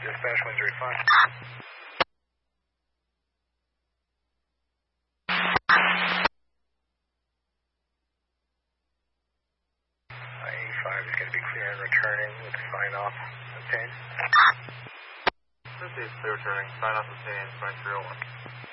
Dispatch winds rate 5. 85 is going to be clear and returning with a sign off obtained. This is clear returning, sign off obtained, 9301.